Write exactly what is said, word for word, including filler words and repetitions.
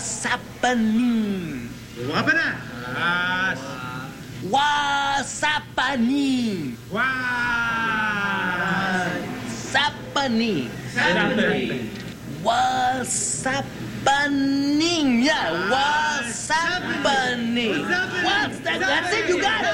What's happening? Apa dah? Was. What's happening? Was. Happening. Happening. What's happening? Yeah, what's happening? What's that? That's it, you got it.